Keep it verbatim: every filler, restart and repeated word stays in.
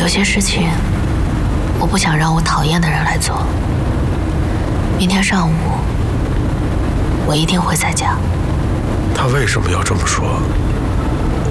有些事情，我不想让我讨厌的人来做。明天上午，我一定会在家。 他为什么要这么说？